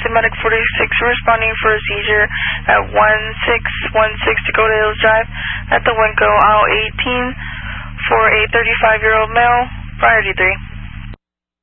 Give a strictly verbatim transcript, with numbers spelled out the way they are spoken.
Medic forty-six responding for a seizure at one six one six Dakota Hills Drive at the Winco, aisle eighteen, for a thirty-five-year-old male, priority three.